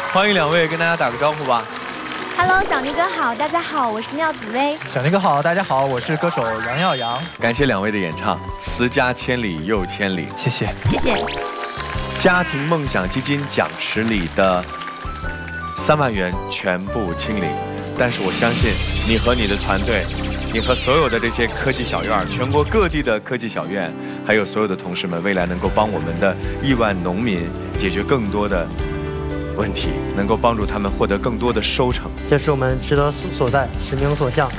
欢迎两位跟大家打个招呼吧。 Hello， 小尼哥好，大家好，我是廖紫薇。 小尼哥好，大家好，我是歌手杨耀阳。 感谢两位的演唱，词加千里又千里， 谢谢， 谢谢。 家庭梦想基金奖池里的3万元全部清零，但是我相信你和你的团队，你和所有的这些科技小院，全国各地的科技小院，还有所有的同事们，未来能够帮我们的亿万农民解决更多的问题，能够帮助他们获得更多的收成。 这是我们职责所在，使命所向。